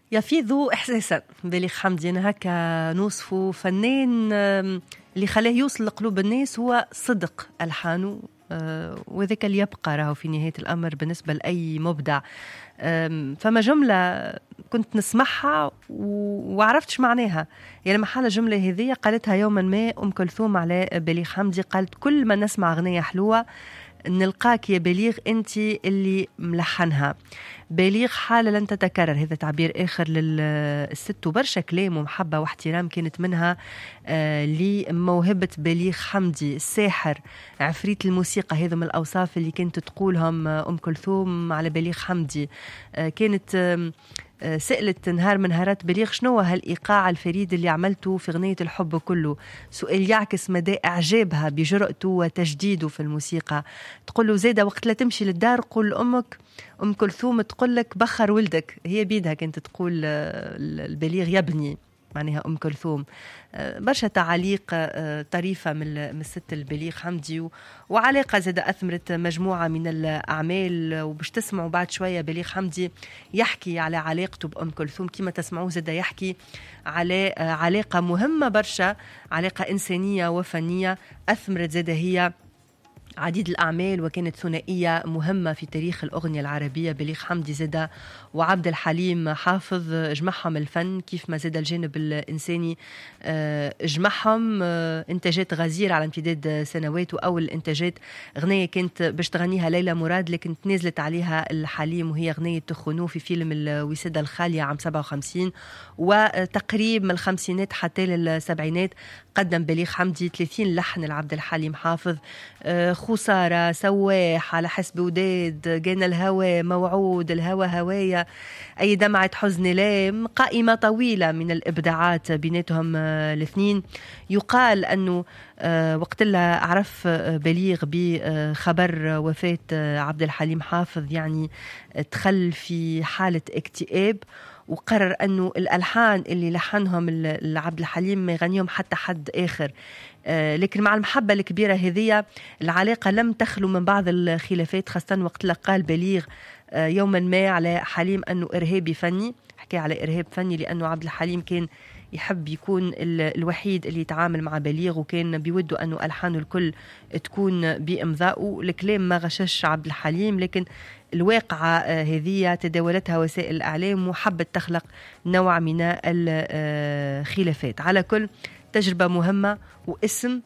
يفيض إحساسا بليغ حمدي. أنا هكا نوصفه فنان اللي خلاه يوصل لقلوب الناس هو صدق ألحانه، وذاك اللي يبقى راهو في نهاية الأمر بالنسبة لأي مبدع. فما جملة كنت نسمعها وعرفتش معناها، يعني محل الجملة هذه قالتها يوما ما أم كلثوم على بليغ حمدي، قالت كل ما نسمع أغنية حلوة نلقاك يا بليغ أنت اللي ملحنها. بليغ حالة لن تتكرر، هذا تعبير آخر للست، وبرشا كلام ومحبة واحترام كانت منها لموهبة بليغ حمدي الساحر عفريت الموسيقى. هذا من الأوصاف اللي كانت تقولهم أم كلثوم على بليغ حمدي. كانت سألت نهار من نهارات بليغ شنو هالإيقاع الفريد اللي عملته في غنية الحب كله، سؤال يعكس مدى إعجابها بجرأته وتجديده في الموسيقى. تقول له زيدا وقت لا تمشي للدار قول أمك أم كلثوم تقول لك بخر ولدك، هي بيدها كانت تقول البليغ يبني معناها أم كلثوم. برشا تعاليق طريفة من الست البليغ حمدي، وعلاقة زاد أثمرت مجموعة من الأعمال. وباش تسمعوا بعد شوية بليغ حمدي يحكي على علاقته بأم كلثوم، كما تسمعوه زاد يحكي على علاقة مهمة برشا، علاقة إنسانية وفنية أثمرت زاد هي عديد الأعمال، وكانت ثنائية مهمة في تاريخ الأغنية العربية. بليغ حمدي زادة وعبد الحليم حافظ جمعهم الفن كيف ما زاد الجانب الإنساني جمعهم. إنتاجات غزيرة على امتداد سنوات، وأول إنتاجات غنية كانت باش تغنيها ليلى مراد لكن تنزلت عليها الحليم، وهي غنية تخنو في فيلم الوسادة الخالية عام 57. وتقريب من الخمسينات حتى للسبعينات قدم بليغ حمدي 30 لحن لعبد الحليم حافظ، خسارة، سواح، على حسب وداد، جانا الهوى، موعود، الهوى هوايا، أي دمعة حزن لام. قائمة طويلة من الإبداعات بيناتهم الاثنين. يقال أنه وقت اللي عرف بليغ بخبر وفاة عبد الحليم حافظ يعني دخل في حالة اكتئاب، وقرر أنه الألحان اللي لحنهم لعبد الحليم ما يغنيهم حتى حد آخر. لكن مع المحبة الكبيرة هذه العلاقة لم تخلو من بعض الخلافات، خاصة وقت قال بليغ يوما ما على حليم أنه إرهابي فني، حكي على إرهاب فني لأنه عبد الحليم كان يحب يكون الوحيد اللي يتعامل مع بليغ، وكان بيوده أنه ألحانه الكل تكون بإمضائه. الكلام ما غشش عبد الحليم، لكن الواقعة هذه تداولتها وسائل الإعلام وحبت تخلق نوع من الخلافات. على كل تجربة مهمة واسم